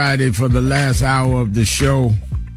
Friday for the last hour of the show.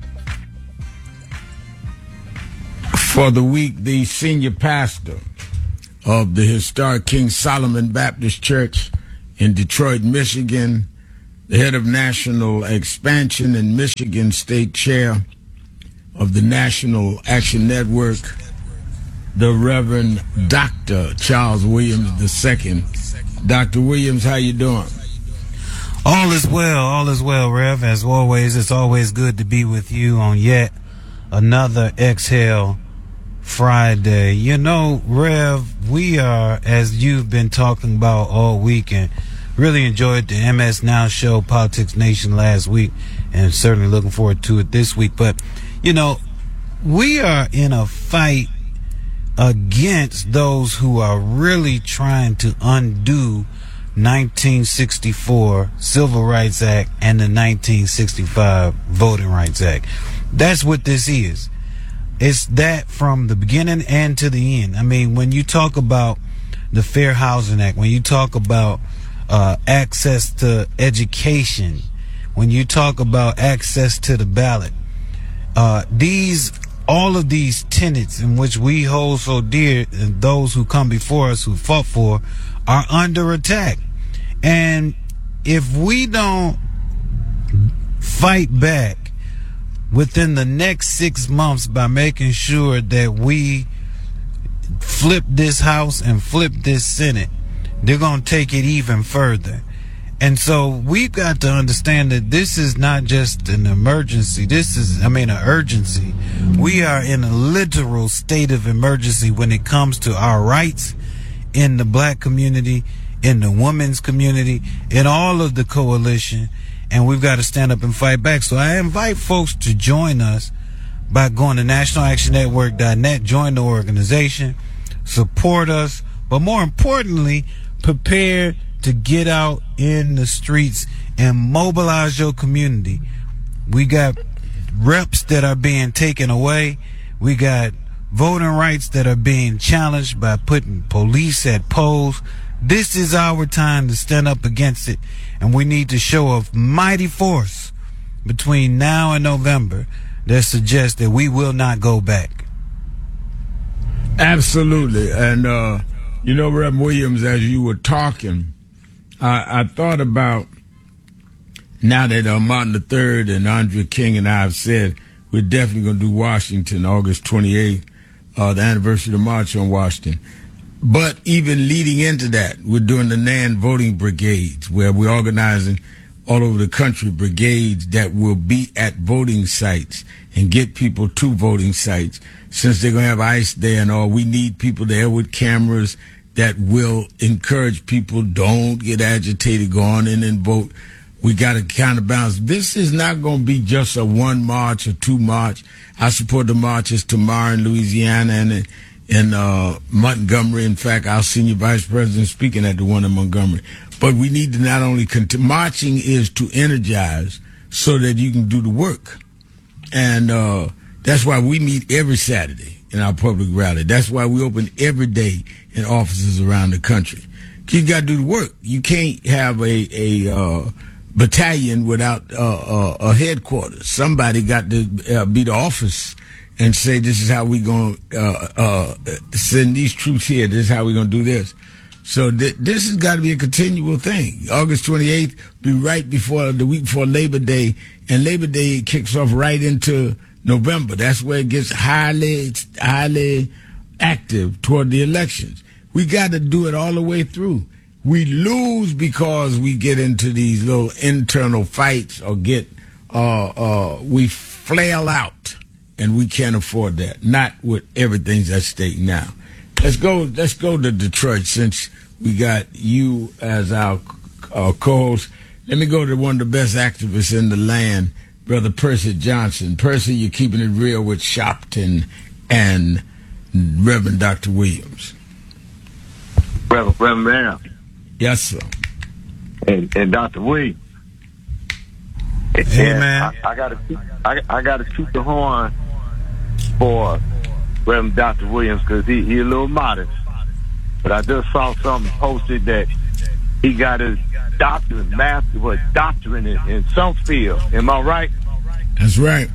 For the week, the senior pastor of the historic King Solomon Baptist Church in Detroit, Michigan, the head of national expansion and Michigan State Chair of the National Action Network, the Reverend Dr. Charles Williams II. Dr. Williams, how you doing? All is well, Rev. As always, it's always good to be with you on yet another Exhale Friday. You know, Rev, we are, as you've been talking about all weekend, really enjoyed the MS Now show, Politics Nation, last week, and certainly looking forward to it this week. But, you know, we are in a fight against those who are really trying to undo 1964 Civil Rights Act and the 1965 Voting Rights Act. That's what this is. It's that from the beginning and to the end. I mean, when you talk about the Fair Housing Act, when you talk about access to education, when you talk about access to the ballot, all of these tenets in which we hold so dear, and those who come before us who fought for, are under attack. And if we don't fight back within the next 6 months by making sure that we flip this House and flip this Senate, they're going to take it even further. And so we've got to understand that this is not just an emergency. This is, an urgency. We are in a literal state of emergency when it comes to our rights in the black community, in the women's community, in all of the coalition. And we've got to stand up and fight back. So I invite folks to join us by going to nationalactionnetwork.net, join the organization, support us, but more importantly, prepare to get out in the streets and mobilize your community. We got reps that are being taken away. We got voting rights that are being challenged by putting police at polls. This is our time to stand up against it, and we need to show a mighty force between now and November that suggests that we will not go back. Absolutely. And, you know, Reverend Williams, as you were talking, I thought about, now that Martin III and Andrea King and I have said we're definitely going to do Washington August 28th, the anniversary of the March on Washington. But even leading into that, we're doing the NAN voting brigades, where we're organizing all over the country brigades that will be at voting sites and get people to voting sites. Since they're going to have ICE there and all, we need people there with cameras that will encourage people, don't get agitated, go on in and vote. We got to counterbalance. This is not going to be just a one march or two march. I support the marches tomorrow in Louisiana and in Montgomery. In fact, our senior vice president speaking at the one in Montgomery. But we need to not only continue. Marching is to energize so that you can do the work. And that's why we meet every Saturday in our public rally. That's why we open every day in offices around the country. You got to do the work. You can't have a battalion without a headquarters. Somebody got to be the office and say, this is how we going to send these troops here. This is how we're going to do this. So this has got to be a continual thing. August 28th be right before the week before Labor Day, and Labor Day kicks off right into November. That's where it gets highly active toward the elections. We got to do it all the way through. We lose because we get into these little internal fights or we flail out, and we can't afford that. Not with everything's at stake now. Let's go to Detroit since we got you as our co-host. Let me go to one of the best activists in the land, Brother Percy Johnson. Percy, you're keeping it real with Shopton and Reverend Dr. Williams. Reverend Brown. Yes, sir. And Dr. Williams. Hey, man. I gotta shoot the horn for Reverend Dr. Williams because he a little modest. But I just saw something posted that He got his doctorate in some field. Am I right? That's right.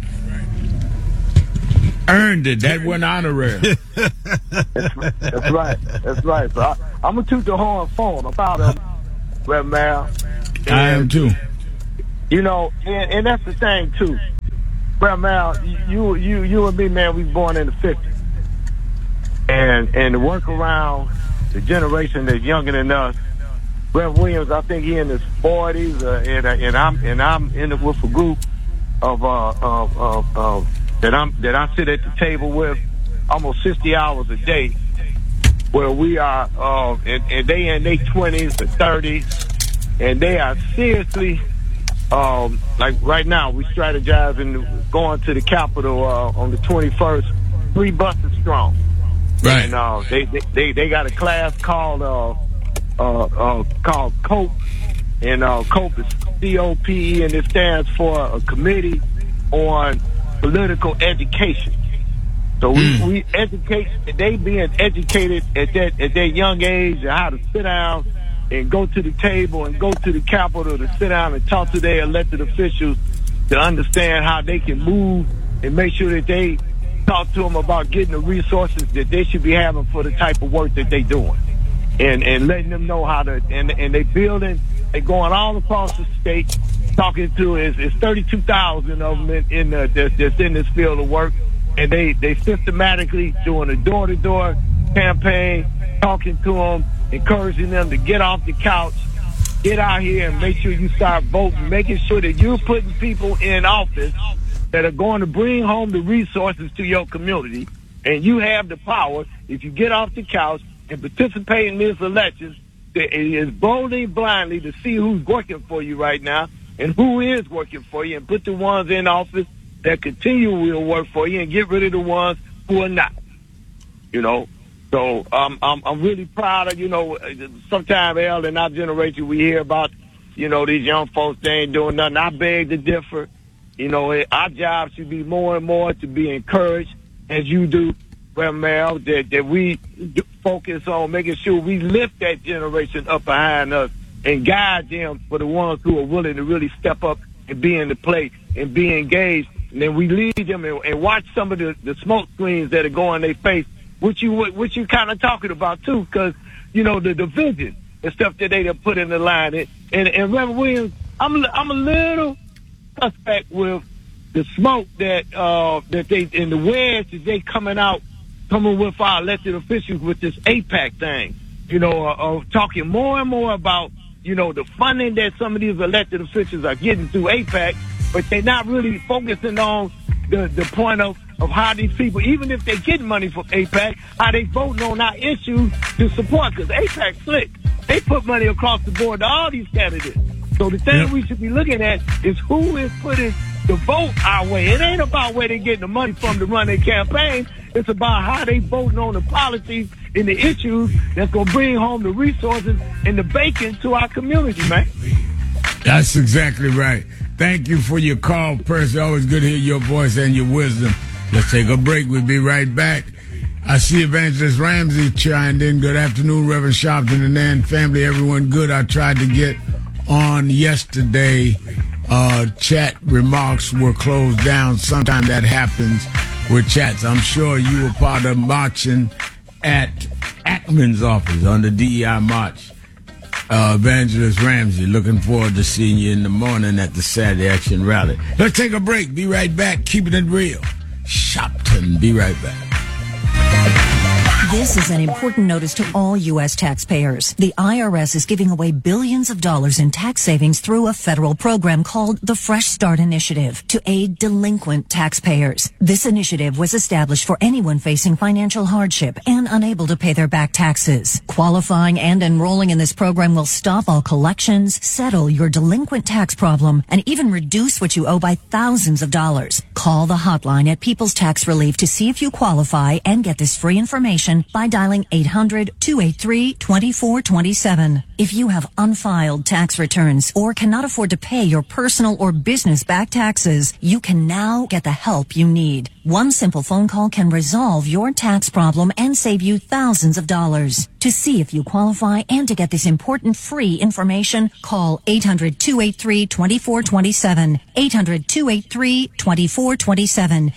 Earned it. That went honorary. That's right. That's right. So I'm going to toot the horn for him. I'm proud of him, Reverend Mal. I am too. You know, and that's the thing too. Reverend Mal, you and me, man, we born in the 50s. And to work around the generation that's younger than us, Reverend Williams, I think he in his 40s, and I'm in it with a group of that I sit at the table with almost 60 hours a day, where we are, and they in their 20s or 30s, and they are seriously, like right now, we strategizing going to the Capitol on the 21st, 3 buses strong. Right. And they got a class called COPE, and COPE is COPE, and it stands for a Committee on Political Education. So we educate, they being educated at that young age, and how to sit down and go to the table and go to the Capitol to sit down and talk to their elected officials to understand how they can move and make sure that they talk to them about getting the resources that they should be having for the type of work that they doing, and letting them know how to, and they building, they going all across the state, talking to, it's 32,000 of them that's in this field of work, and they systematically doing a door-to-door campaign, talking to them, encouraging them to get off the couch, get out here and make sure you start voting, making sure that you're putting people in office that are going to bring home the resources to your community, and you have the power, if you get off the couch and participate in this election, it is boldly, blindly to see who's working for you right now and who is working for you, and put the ones in office that continue to work for you and get rid of the ones who are not. You know, so I'm really proud of, you know, sometimes, Al, in our generation, we hear about, you know, these young folks, they ain't doing nothing. I beg to differ. You know, our job should be more and more to be encouraged, as you do, Reverend Mal, that we focus on making sure we lift that generation up behind us and guide them for the ones who are willing to really step up and be in the play and be engaged. And then we lead them and watch some of the smoke screens that are going in their face, which you kind of talking about too, because, you know, the division and stuff that they put in the line. And Reverend Williams, I'm a little suspect with the smoke that they, in the wedge that they coming with our elected officials with this AIPAC thing, you know, talking more and more about, you know, the funding that some of these elected officials are getting through AIPAC, but they're not really focusing on the point of how these people, even if they're getting money from AIPAC, how they voting on our issues to support, because AIPAC slick. They put money across the board to all these candidates. So the thing we should be looking at is who is putting the vote our way. It ain't about where they getting the money from to run their campaign. It's about how they voting on the policies and the issues that's going to bring home the resources and the bacon to our community, man. That's exactly right. Thank you for your call, Percy. Always good to hear your voice and your wisdom. Let's take a break. We'll be right back. I see Evangelist Ramsey chimed in. Good afternoon, Reverend Sharpton and Nan family. Everyone good. I tried to get on yesterday. Chat remarks were closed down. Sometimes that happens with chats. I'm sure you were part of marching at Ackman's office on the DEI march. Evangelist Ramsey, looking forward to seeing you in the morning at the Saturday Action Rally. Let's take a break. Be right back. Keeping it real. Shopton. Be right back. This is an important notice to all U.S. taxpayers. The IRS is giving away billions of dollars in tax savings through a federal program called the Fresh Start Initiative to aid delinquent taxpayers. This initiative was established for anyone facing financial hardship and unable to pay their back taxes. Qualifying and enrolling in this program will stop all collections, settle your delinquent tax problem, and even reduce what you owe by thousands of dollars. Call the hotline at People's Tax Relief to see if you qualify and get this free information by dialing 800-283-2427. If you have unfiled tax returns or cannot afford to pay your personal or business back taxes, you can now get the help you need. One simple phone call can resolve your tax problem and save you thousands of dollars. To see if you qualify and to get this important free information, call 800-283-2427. 800-283-2427.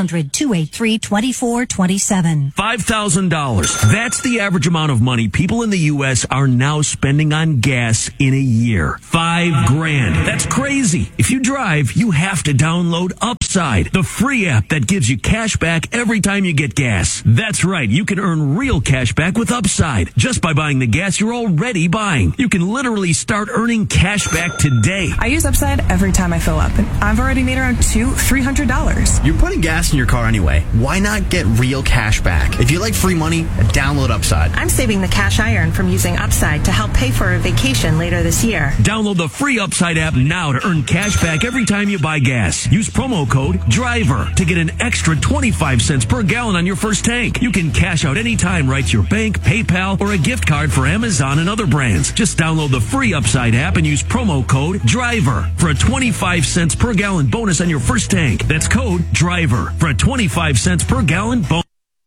800-283-2427. $5,000. That's the average amount of money people in the U.S. are now spending on gas in a year. $5,000. That's crazy. If you drive, you have to download Upside, the free app that gives you cash back every time you get gas. That's right. You can earn real cash back with Upside just by buying the gas you're already buying. You can literally start earning cash back today. I use Upside every time I fill up, and I've already made around $300. You're putting gas in your car anyway. Why not get real cash back? If you like free money, download Upside. I'm saving the cash I earn from using Upside to help pay for a vacation later this year. Download the free Upside app now to earn cash back every time you buy gas. Use promo code DRIVER to get an extra 25 cents per gallon on your first tank. You can cash out anytime right to your bank, PayPal, or a gift card for Amazon and other brands. Just download the free Upside app and use promo code DRIVER for a 25 cents per gallon bonus on your first tank. That's code DRIVER for a 25 cents per gallon bonus.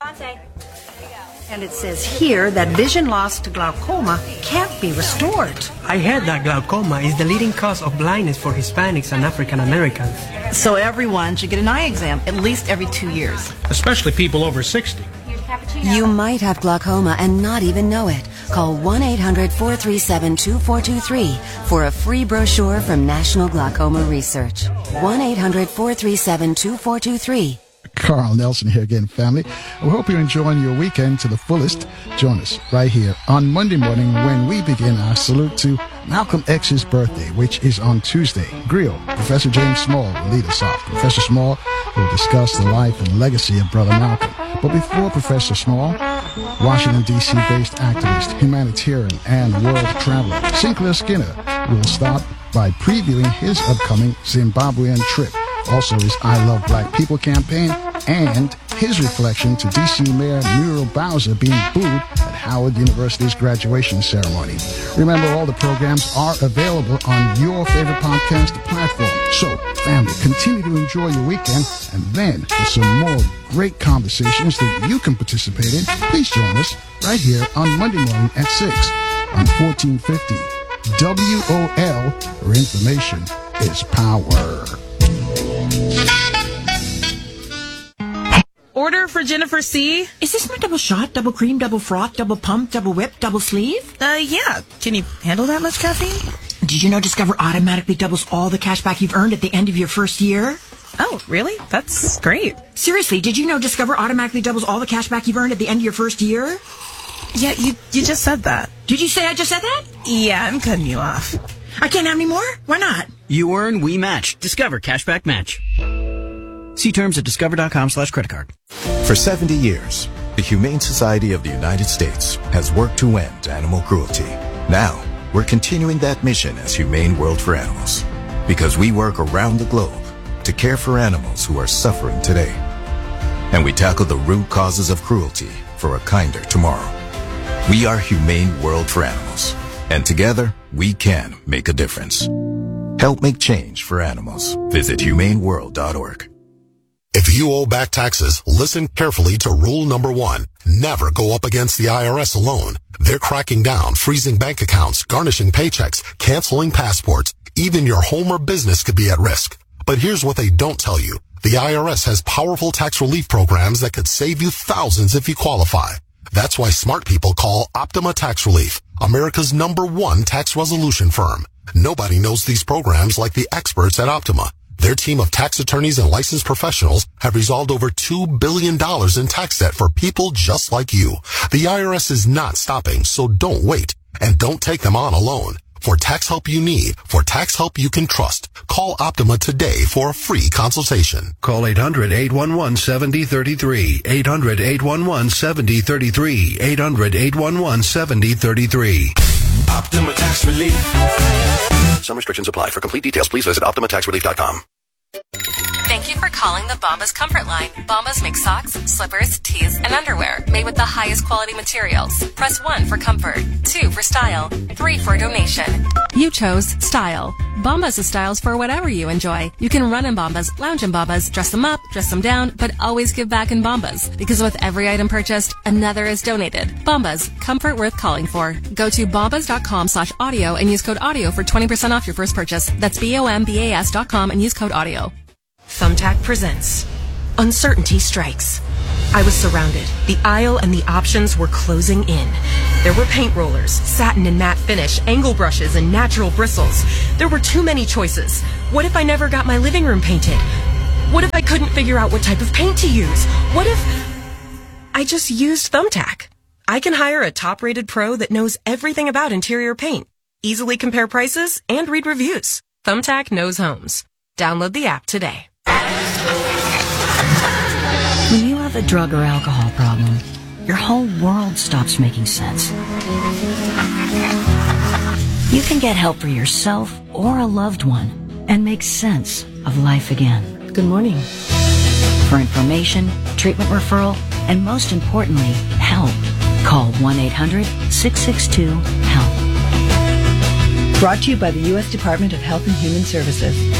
And it says here that vision loss to glaucoma can't be restored. I heard that glaucoma is the leading cause of blindness for Hispanics and African Americans. So everyone should get an eye exam at least every 2 years. Especially people over 60. You might have glaucoma and not even know it. Call 1-800-437-2423 for a free brochure from National Glaucoma Research. 1-800-437-2423. Carl Nelson here again, family. We hope you're enjoying your weekend to the fullest. Join us right here on Monday morning when we begin our salute to Malcolm X's birthday, which is on Tuesday. Grill, Professor James Small will lead us off. Professor Small will discuss the life and legacy of Brother Malcolm. But before Professor Small, Washington, D.C.-based activist, humanitarian, and world traveler Sinclair Skinner will start by previewing his upcoming Zimbabwean trip. Also his I Love Black People campaign and his reflection to D.C. Mayor Muriel Bowser being booed at Howard University's graduation ceremony. Remember, all the programs are available on your favorite podcast platform. So, family, continue to enjoy your weekend, and then for some more great conversations that you can participate in, please join us right here on Monday morning at 6 on 1450 WOL, where information is power. Order for Jennifer C. Is this my double shot, double cream, double froth, double pump, double whip, double sleeve? Yeah. Can you handle that much caffeine? Did you know Discover automatically doubles all the cash back you've earned at the end of your first year? Oh, really? That's great. Seriously, did you know Discover automatically doubles all the cash back you've earned at the end of your first year? Yeah, you just said that. Did you say I just said that? Yeah, I'm cutting you off. I can't have any more? Why not? You earn, we match. Discover Cashback Match. See terms at discover.com/creditcard. For 70 years, the Humane Society of the United States has worked to end animal cruelty. Now, we're continuing that mission as Humane World for Animals, because we work around the globe to care for animals who are suffering today. And we tackle the root causes of cruelty for a kinder tomorrow. We are Humane World for Animals, and together we can make a difference. Help make change for animals. Visit humaneworld.org. If you owe back taxes, listen carefully to rule number 1. Never go up against the IRS alone. They're cracking down, freezing bank accounts, garnishing paychecks, canceling passports. Even your home or business could be at risk. But here's what they don't tell you. The IRS has powerful tax relief programs that could save you thousands if you qualify. That's why smart people call Optima Tax Relief, America's #1 tax resolution firm. Nobody knows these programs like the experts at Optima. Their team of tax attorneys and licensed professionals have resolved over $2 billion in tax debt for people just like you. The IRS is not stopping, so don't wait. And don't take them on alone. For tax help you need, for tax help you can trust, call Optima today for a free consultation. Call 800-811-7033. 800-811-7033. 800-811-7033. Optima Tax Relief. Some restrictions apply. For complete details, please visit OptimaTaxRelief.com. Thank you for calling the Bombas Comfort line. Bombas makes socks, slippers, tees, and underwear made with the highest quality materials. Press 1 for comfort, 2 for style, 3 for donation. You chose style. Bombas has styles for whatever you enjoy. You can run in Bombas, lounge in Bombas, dress them up, dress them down, but always give back in Bombas. Because with every item purchased, another is donated. Bombas, comfort worth calling for. Go to bombas.com/audio and use code audio for 20% off your first purchase. That's BOMBAS.com and use code audio. Thumbtack presents Uncertainty Strikes. I was surrounded. The aisle and the options were closing in. There were paint rollers, satin and matte finish, angle brushes, and natural bristles. There were too many choices. What if I never got my living room painted? What if I couldn't figure out what type of paint to use? What if I just used Thumbtack? I can hire a top-rated pro that knows everything about interior paint, easily compare prices, and read reviews. Thumbtack knows homes. Download the app today. When you have a drug or alcohol problem, your whole world stops making sense. You can get help for yourself or a loved one and make sense of life again. Good morning. For information, treatment referral, and most importantly, help, call 1-800-662-HELP. Brought to you by the U.S. Department of Health and Human Services.